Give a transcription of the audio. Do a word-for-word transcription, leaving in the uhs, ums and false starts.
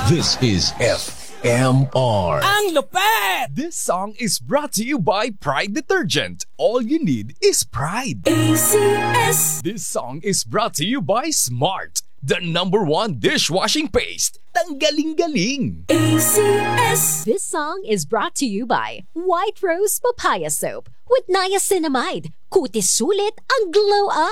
This is F M R. Ang lupet! This song is brought to you by Pride Detergent. All you need is pride. A C S. This song is brought to you by Smart, the number one dishwashing paste. Tanggaling-galing. A C S. This song is brought to you by White Rose Papaya Soap with niacinamide. Kutis sulit ang glow up.